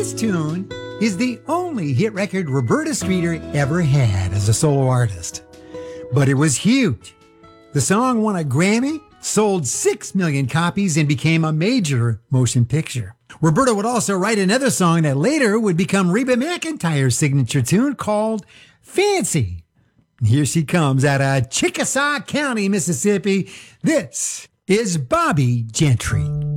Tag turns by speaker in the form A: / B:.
A: This tune is the only hit record Roberta Streeter ever had as a solo artist. But it was huge. The song won a Grammy, sold 6 million copies, and became a major motion picture. Roberta would also write another song that later would become Reba McEntire's signature tune called Fancy. And here she comes out of Chickasaw County, Mississippi. This is Bobbie Gentry.